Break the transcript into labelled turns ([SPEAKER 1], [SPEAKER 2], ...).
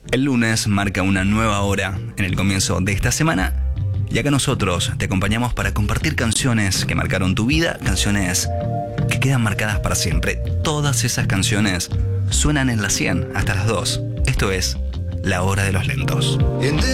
[SPEAKER 1] El lunes marca una nueva hora en el comienzo de esta semana y acá nosotros te acompañamos para compartir canciones que marcaron tu vida, canciones que quedan marcadas para siempre. Todas esas canciones suenan en la 100 hasta las 2. Esto es La Hora de los Lentos.
[SPEAKER 2] In this